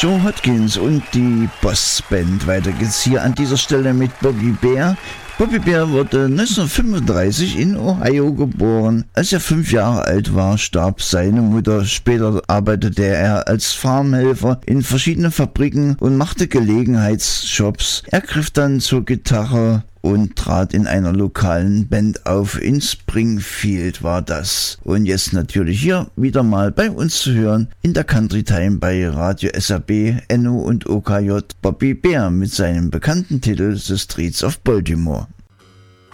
Joe Hodgins und die Boss Band. Weiter geht's hier an dieser Stelle mit Bobby Bare. Bobby Bare wurde 1935 in Ohio geboren. Als er 5 Jahre alt war, starb seine Mutter. Später arbeitete er als Farmhelfer in verschiedenen Fabriken und machte Gelegenheitsjobs. Er griff dann zur Gitarre und trat in einer lokalen Band auf. In Springfield war das. Und jetzt natürlich hier wieder mal bei uns zu hören in der Country Time bei Radio SAB, NO und OKJ, Bobby Bare mit seinem bekannten Titel The Streets of Baltimore.